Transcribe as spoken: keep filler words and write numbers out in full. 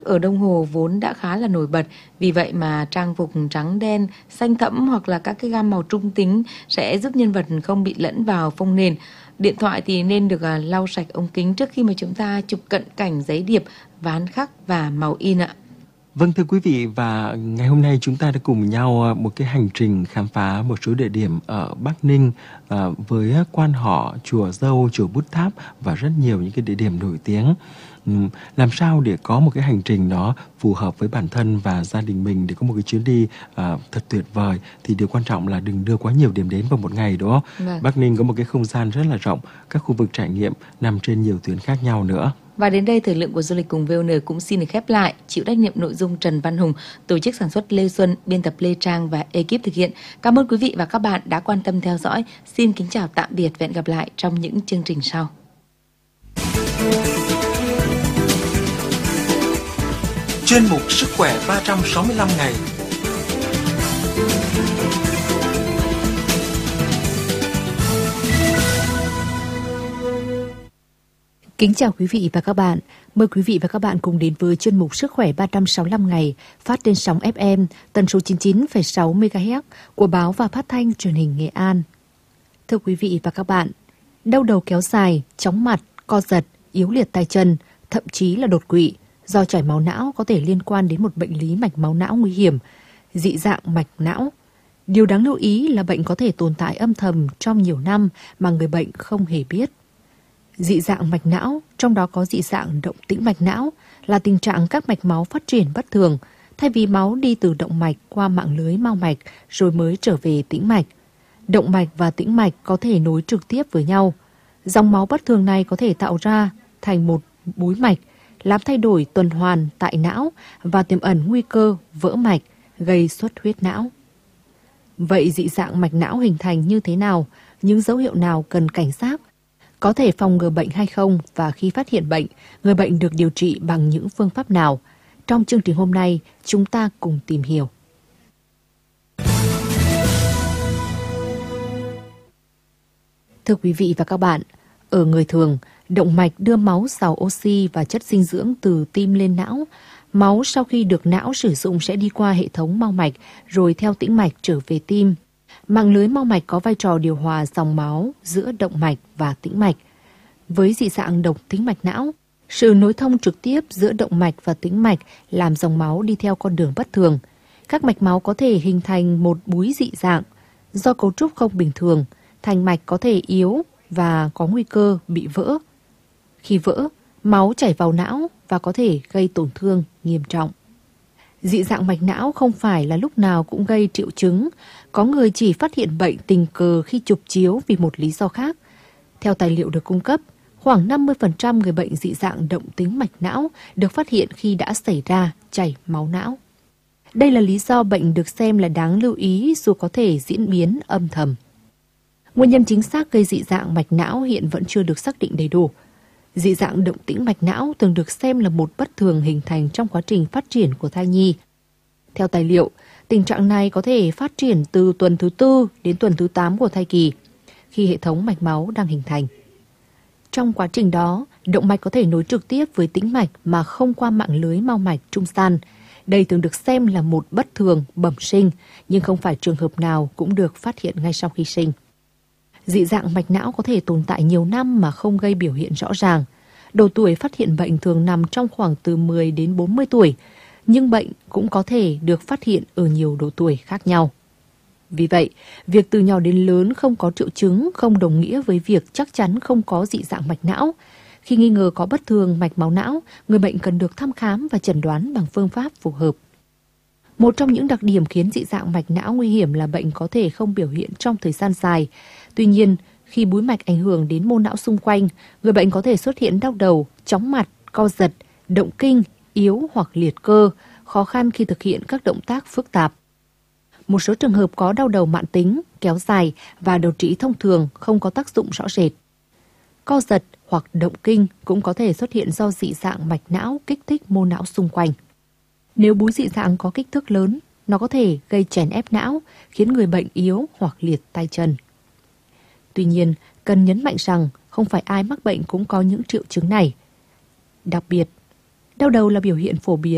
Ở Đông Hồ vốn đã khá là nổi bật, vì vậy mà trang phục trắng đen, xanh thẫm hoặc là các cái gam màu trung tính sẽ giúp nhân vật không bị lẫn vào phông nền. Điện thoại thì nên được à, lau sạch ống kính trước khi mà chúng ta chụp cận cảnh giấy điệp, ván khắc và màu in ạ. Vâng thưa quý vị, và ngày hôm nay chúng ta đã cùng nhau một cái hành trình khám phá một số địa điểm ở Bắc Ninh với quan họ, chùa Dâu, chùa Bút Tháp và rất nhiều những cái địa điểm nổi tiếng. Làm sao để có một cái hành trình nó phù hợp với bản thân và gia đình mình để có một cái chuyến đi uh, thật tuyệt vời, thì điều quan trọng là đừng đưa quá nhiều điểm đến vào một ngày, đúng không? Vâng. Bắc Ninh có một cái không gian rất là rộng, các khu vực trải nghiệm nằm trên nhiều tuyến khác nhau nữa. Và đến đây thời lượng của Du lịch cùng vê o en cũng xin được khép lại. Chịu trách nhiệm nội dung Trần Văn Hùng, tổ chức sản xuất Lê Xuân, biên tập Lê Trang và ekip thực hiện. Cảm ơn quý vị và các bạn đã quan tâm theo dõi. Xin kính chào tạm biệt và hẹn gặp lại trong những chương trình sau. Chuyên mục Sức khỏe ba trăm sáu mươi lăm ngày. Kính chào quý vị và các bạn. Mời quý vị và các bạn cùng đến với chuyên mục Sức khỏe ba trăm sáu mươi lăm ngày phát trên sóng ép em tần số chín mươi chín phẩy sáu mê ga héc của báo và phát thanh truyền hình Nghệ An. Thưa quý vị và các bạn, đau đầu kéo dài, chóng mặt, co giật, yếu liệt tay chân, thậm chí là đột quỵ do chảy máu não có thể liên quan đến một bệnh lý mạch máu não nguy hiểm, dị dạng mạch não. Điều đáng lưu ý là bệnh có thể tồn tại âm thầm trong nhiều năm mà người bệnh không hề biết. Dị dạng mạch não, trong đó có dị dạng động tĩnh mạch não, là tình trạng các mạch máu phát triển bất thường, thay vì máu đi từ động mạch qua mạng lưới mao mạch rồi mới trở về tĩnh mạch. Động mạch và tĩnh mạch có thể nối trực tiếp với nhau. Dòng máu bất thường này có thể tạo ra thành một búi mạch, làm thay đổi tuần hoàn tại não và tiềm ẩn nguy cơ vỡ mạch, gây xuất huyết não. Vậy dị dạng mạch não hình thành như thế nào? Những dấu hiệu nào cần cảnh giác? Có thể phòng ngừa bệnh hay không, và khi phát hiện bệnh, người bệnh được điều trị bằng những phương pháp nào? Trong chương trình hôm nay, chúng ta cùng tìm hiểu. Thưa quý vị và các bạn, ở người thường, động mạch đưa máu giàu oxy và chất dinh dưỡng từ tim lên não. Máu sau khi được não sử dụng sẽ đi qua hệ thống mao mạch rồi theo tĩnh mạch trở về tim. Mạng lưới mao mạch có vai trò điều hòa dòng máu giữa động mạch và tĩnh mạch. Với dị dạng động tĩnh mạch não, sự nối thông trực tiếp giữa động mạch và tĩnh mạch làm dòng máu đi theo con đường bất thường. Các mạch máu có thể hình thành một búi dị dạng. Do cấu trúc không bình thường, thành mạch có thể yếu và có nguy cơ bị vỡ. Khi vỡ, máu chảy vào não và có thể gây tổn thương nghiêm trọng. Dị dạng mạch não không phải là lúc nào cũng gây triệu chứng. Có người chỉ phát hiện bệnh tình cờ khi chụp chiếu vì một lý do khác. Theo tài liệu được cung cấp, khoảng năm mươi phần trăm người bệnh dị dạng động tĩnh mạch não được phát hiện khi đã xảy ra chảy máu não. Đây là lý do bệnh được xem là đáng lưu ý dù có thể diễn biến âm thầm. Nguyên nhân chính xác gây dị dạng mạch não hiện vẫn chưa được xác định đầy đủ. Dị dạng động tĩnh mạch não thường được xem là một bất thường hình thành trong quá trình phát triển của thai nhi. Theo tài liệu, tình trạng này có thể phát triển từ tuần thứ tư đến tuần thứ tám của thai kỳ, khi hệ thống mạch máu đang hình thành. Trong quá trình đó, động mạch có thể nối trực tiếp với tĩnh mạch mà không qua mạng lưới mao mạch trung gian. Đây thường được xem là một bất thường bẩm sinh, nhưng không phải trường hợp nào cũng được phát hiện ngay sau khi sinh. Dị dạng mạch não có thể tồn tại nhiều năm mà không gây biểu hiện rõ ràng. Độ tuổi phát hiện bệnh thường nằm trong khoảng từ mười đến bốn mươi tuổi, nhưng bệnh cũng có thể được phát hiện ở nhiều độ tuổi khác nhau. Vì vậy, việc từ nhỏ đến lớn không có triệu chứng không đồng nghĩa với việc chắc chắn không có dị dạng mạch não. Khi nghi ngờ có bất thường mạch máu não, người bệnh cần được thăm khám và chẩn đoán bằng phương pháp phù hợp. Một trong những đặc điểm khiến dị dạng mạch não nguy hiểm là bệnh có thể không biểu hiện trong thời gian dài. Tuy nhiên, khi búi mạch ảnh hưởng đến mô não xung quanh, người bệnh có thể xuất hiện đau đầu, chóng mặt, co giật, động kinh, yếu hoặc liệt cơ, khó khăn khi thực hiện các động tác phức tạp. Một số trường hợp có đau đầu mãn tính, kéo dài và đột trĩ thông thường không có tác dụng rõ rệt. Co giật hoặc động kinh cũng có thể xuất hiện do dị dạng mạch não kích thích mô não xung quanh. Nếu búi dị dạng có kích thước lớn, nó có thể gây chèn ép não, khiến người bệnh yếu hoặc liệt tay chân. Tuy nhiên, cần nhấn mạnh rằng không phải ai mắc bệnh cũng có những triệu chứng này. Đặc biệt, đau đầu là biểu hiện phổ biến